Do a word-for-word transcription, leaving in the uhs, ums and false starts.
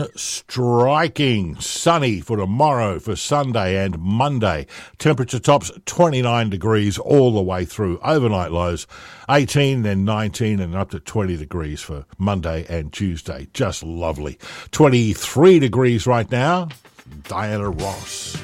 Striking sunny for tomorrow, for Sunday and Monday. Temperature tops twenty-nine degrees all the way through. Overnight lows eighteen, then nineteen, and up to twenty degrees for Monday and Tuesday. Just lovely. twenty-three degrees right now. Diana Ross.